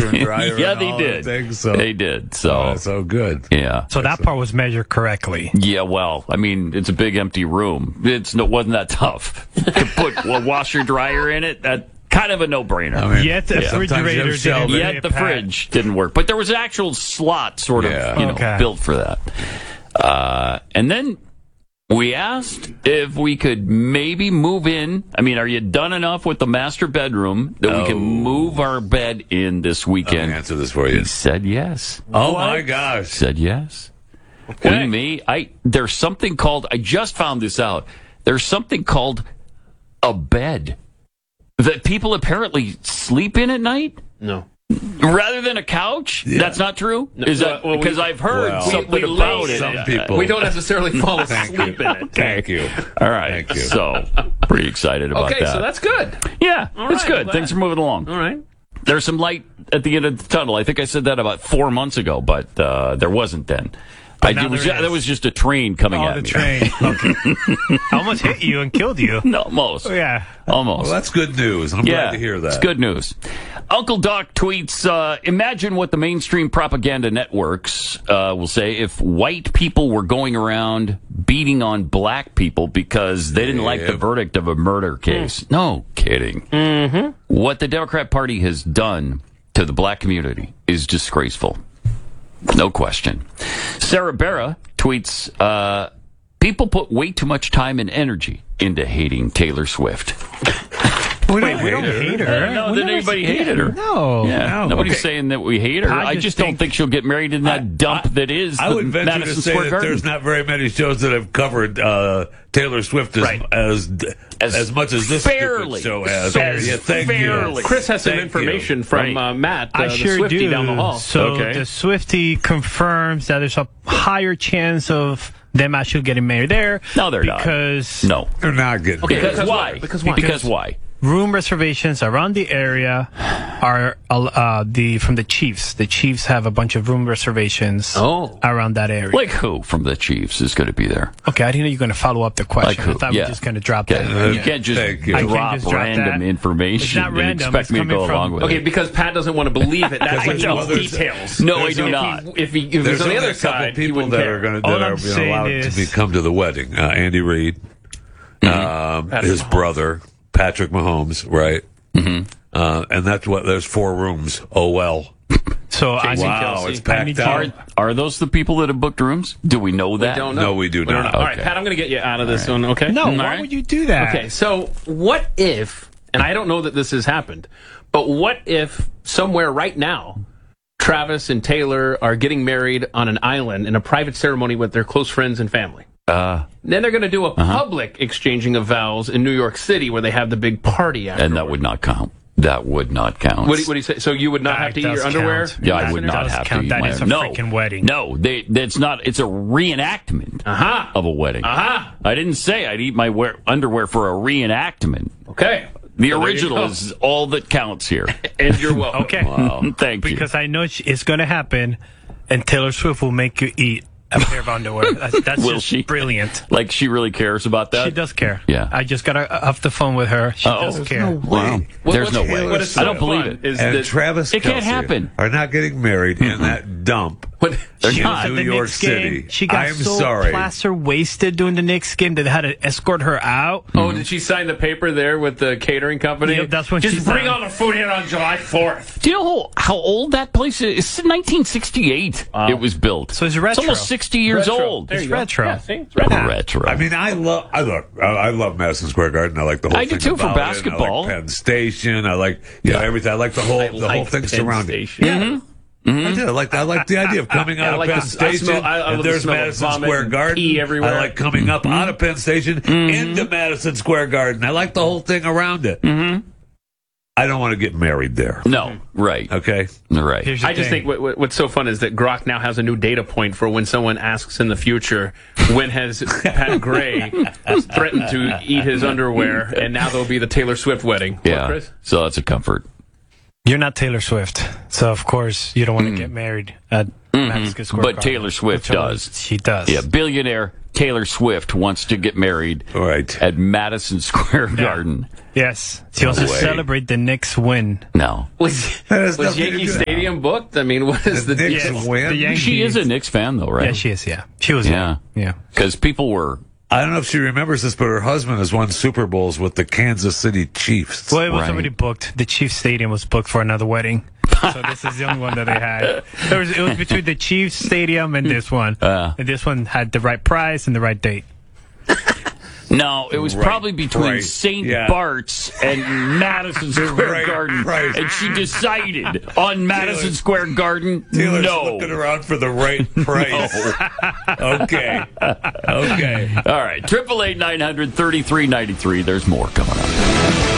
washer and dryer. Yeah, and they all did. the things, so. They did. So, So good. yeah. So that part was measured correctly. Yeah, well, I mean, it's a big empty room. It wasn't that tough to put a washer dryer in it. That kind of a no-brainer. I mean, Yet the refrigerator didn't. Yet the fridge didn't work, but there was an actual slot sort of, built for that. And then we asked if we could maybe move in. I mean, are you done enough with the master bedroom that we can move our bed in this weekend? Let me answer this for you. He said yes. Oh my gosh. Said yes. Okay. There's something called, I just found this out, there's something called a bed that people apparently sleep in at night No. rather than a couch. Yeah. That's not true. Is that well, because I've heard something we about lay it? Some people. We don't necessarily fall Thank asleep you. in it. Thank you. All right. Thank you. So pretty excited about Okay, that. so that's good. Yeah, All it's right, good. glad. Things are moving along. All right. There's some light at the end of the tunnel. I think I said that about 4 months ago, but there wasn't then. now there is. That was just a train coming at the me. train. Okay. I almost hit you and killed you. No, almost. Yeah. Almost. Well, that's good news. I'm glad to hear that. It's good news. Uncle Doc tweets, imagine what the mainstream propaganda networks will say if white people were going around beating on black people because they didn't like the verdict of a murder case. No kidding. Mm-hmm. What the Democrat Party has done to the black community is disgraceful. No question. Sarah Barra tweets, people put way too much time and energy into hating Taylor Swift. We don't hate her. No, We that never anybody said- hated her. No. Yeah, no. nobody's saying that we hate her. I I just just don't think- think she'll get married in that dump that is I would venture Madison to say Square that Garden. there's not very many shows that have covered Taylor Swift as much as this fairly. stupid show has. Thank fairly. you. Chris has some Thank information from Matt, I the sure Swiftie do. down the hall. So Okay. the Swiftie confirms that there's a higher chance of them actually getting married there. No, they're not. because No. They're not getting Okay, married. because why? why? Because why? Because why? room reservations around the area are from the Chiefs. The Chiefs have a bunch of room reservations around that area. Like who from the Chiefs is going to be there? Okay, I didn't know you were going to follow up the question. Like who? I thought we were just going to drop that. You can't just Thank you. I can't drop just drop random that. information It's not and random. expect It's me to coming go from- along with Okay, it. because Pat doesn't want to believe it. That's why he Well, needs there's- details. No, I There's do only- not. If he was There's on the only other a couple side, he people wouldn't that care. are going All that I'm are saying allowed is- to come to the wedding. Andy Reid, his Mahomes. brother Patrick Mahomes, right? Mm-hmm. And that's what. There's 4 rooms. Oh well. So I need, Wow, Kelsey. it's packed out. Are those the people that have booked rooms? Do we know that? Don't know. No, we do don't not. know. All right, Okay. Pat, I'm going to get you out of this one, okay? no. Why right. would you do that? Okay, so what if, and I don't know that this has happened, but what if somewhere right now, Travis and Taylor are getting married on an island in a private ceremony with their close friends and family? Then they're going to do a public exchanging of vows in New York City where they have the big party afterwards. And that would not count. That would not count. What do you say? So you would not That have to eat does your underwear? count. Yeah, I That would not does have count. to eat That my is a no. freaking wedding. No, that's not. It's a reenactment of a wedding. I didn't say I'd eat my underwear for a reenactment. Okay. The So there you original go. is all that counts here. And you're welcome. Okay. Wow. Thank you. Because I know it's going to happen, and Taylor Swift will make you eat a pair of underwear. That's Will just she? brilliant. Like she really cares about that? She does care. Yeah. I just got off the phone with her. She does care. Wow. There's no way. What is I don't so believe fun it. is And that Travis It can't Kelce happen. are not getting married in that dump. what, She not. was at New the York Knicks game. City. She got I am so sorry. plaster wasted during the Knicks game that they had to escort her out. Oh, did she sign the paper there with the catering company? Yep, that's when Just she bring signed. all the food here on July 4th. Do you know how old that place is? It's 1968 it was built. So it's retro. It's almost 60 years old. There It's you go. retro. Yeah, see? It's retro. Retro. I mean, I love Madison Square Garden. I like the whole I thing do too, for about it. basketball. I like Penn Station. I like everything. I like the whole thing surrounding it. Yeah. I do. I like the idea of coming out I of like Penn the- I Station. smell- I love and the there's smell of Madison vomit Square and Garden. pee everywhere. I like coming up out of Penn Station into Madison Square Garden. I like the whole thing around it. I don't want to get married there. no, right. Okay. Right. Here's the I just thing. think what's so fun is that Grok now has a new data point for when someone asks in the future, when has Pat Gray threatened to eat his underwear, and now there'll be the Taylor Swift wedding. What, Yeah. Chris? So that's a comfort. You're not Taylor Swift, so of course you don't want to get married at Madison Square But Garden. Taylor Swift Which does. She does. Yeah, billionaire Taylor Swift wants to get married Right. at Madison Square Garden. Yes. She wants to way. celebrate the Knicks win. No. Was has nothing to Yankee do- Stadium booked? I mean, what is the Knicks deal? win? The Yankees. She is a Knicks fan, though, right? Yeah, she is, yeah. She was, Yeah. yeah. Because people were... I don't know if she remembers this, but her husband has won Super Bowls with the Kansas City Chiefs. Well, it was Right. already booked. The Chiefs Stadium was booked for another wedding. So this is the only one that they had. It was between the Chiefs Stadium and this one. And this one had the right price and the right date. No, it was Right, probably between right, St. yeah. Bart's and Madison Square right, Garden. right. And she decided on Madison Square Garden, Taylor's no. looking around for the right price. Okay. Okay. All right, 888-900-3393. There's more coming up.